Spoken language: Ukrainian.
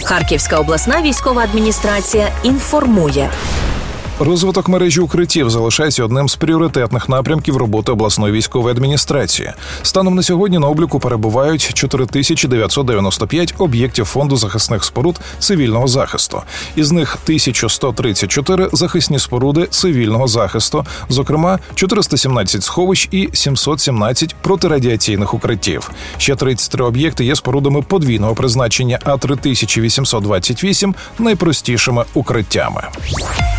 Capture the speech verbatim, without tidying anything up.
Харківська обласна військова адміністрація інформує. Розвиток мережі укриттів залишається одним з пріоритетних напрямків роботи обласної військової адміністрації. Станом на сьогодні на обліку перебувають чотири тисячі дев'ятсот дев'яносто п'ять об'єктів Фонду захисних споруд цивільного захисту. Із них тисяча сто тридцять чотири захисні споруди цивільного захисту, зокрема чотириста сімнадцять сховищ і сімсот сімнадцять протирадіаційних укриттів. Ще тридцять три об'єкти є спорудами подвійного призначення, а три тисячі вісімсот двадцять вісім – найпростішими укриттями.